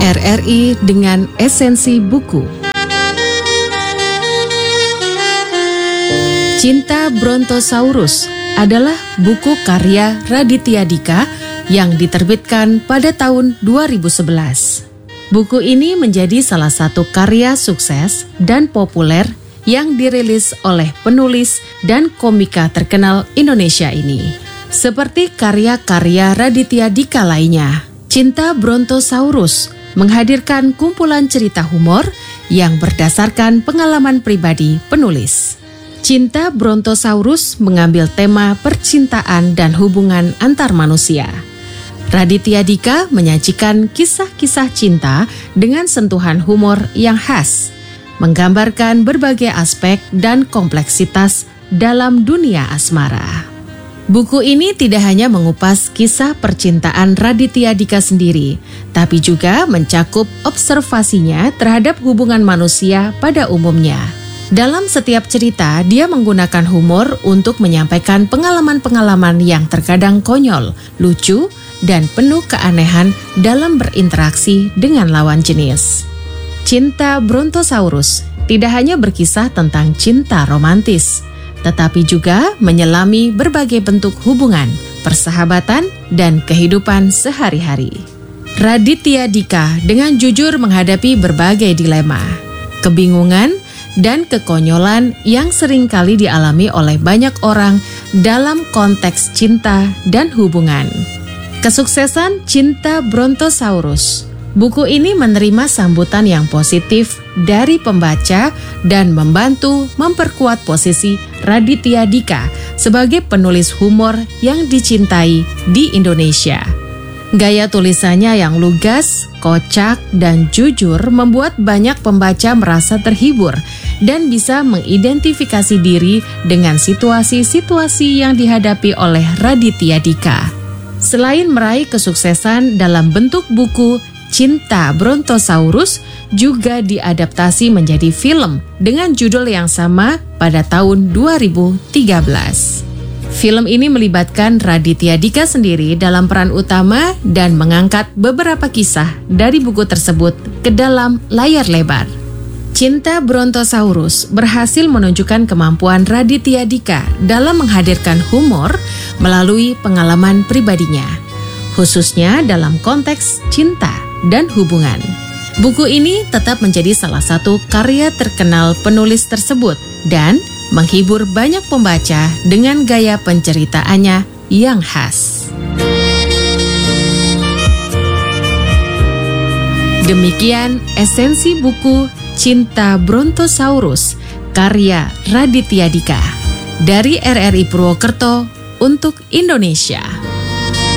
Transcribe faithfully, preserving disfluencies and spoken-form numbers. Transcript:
R R I dengan esensi buku. Cinta Brontosaurus adalah buku karya Raditya Dika yang diterbitkan pada tahun dua ribu sebelas. Buku ini menjadi salah satu karya sukses dan populer yang dirilis oleh penulis dan komika terkenal Indonesia ini. Seperti karya-karya Raditya Dika lainnya, Cinta Brontosaurus menghadirkan kumpulan cerita humor yang berdasarkan pengalaman pribadi penulis. Cinta Brontosaurus mengambil tema percintaan dan hubungan antar manusia. Raditya Dika menyajikan kisah-kisah cinta dengan sentuhan humor yang khas, menggambarkan berbagai aspek dan kompleksitas dalam dunia asmara. Buku ini tidak hanya mengupas kisah percintaan Raditya Dika sendiri, tapi juga mencakup observasinya terhadap hubungan manusia pada umumnya. Dalam setiap cerita, dia menggunakan humor untuk menyampaikan pengalaman-pengalaman yang terkadang konyol, lucu, dan penuh keanehan dalam berinteraksi dengan lawan jenis. Cinta Brontosaurus tidak hanya berkisah tentang cinta romantis, tetapi juga menyelami berbagai bentuk hubungan, persahabatan, dan kehidupan sehari-hari. Raditya Dika dengan jujur menghadapi berbagai dilema, kebingungan, dan kekonyolan yang seringkali dialami oleh banyak orang dalam konteks cinta dan hubungan. Kesuksesan Cinta Brontosaurus. Buku ini menerima sambutan yang positif dari pembaca dan membantu memperkuat posisi Raditya Dika sebagai penulis humor yang dicintai di Indonesia. Gaya tulisannya yang lugas, kocak, dan jujur membuat banyak pembaca merasa terhibur dan bisa mengidentifikasi diri dengan situasi-situasi yang dihadapi oleh Raditya Dika. Selain meraih kesuksesan dalam bentuk buku, Cinta Brontosaurus juga diadaptasi menjadi film dengan judul yang sama pada tahun dua ribu tiga belas. Film ini melibatkan Raditya Dika sendiri dalam peran utama dan mengangkat beberapa kisah dari buku tersebut ke dalam layar lebar. Cinta Brontosaurus berhasil menunjukkan kemampuan Raditya Dika dalam menghadirkan humor melalui pengalaman pribadinya, khususnya dalam konteks cinta dan hubungan. Buku ini tetap menjadi salah satu karya terkenal penulis tersebut dan menghibur banyak pembaca dengan gaya penceritaannya yang khas. Demikian esensi buku Cinta Brontosaurus karya Raditya Dika dari R R I Purwokerto untuk Indonesia.